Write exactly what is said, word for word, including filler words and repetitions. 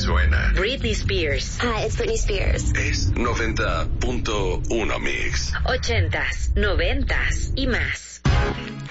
suena. Britney Spears. Hi, it's Britney Spears. Es noventa punto uno Mix. Ochentas, noventas y más.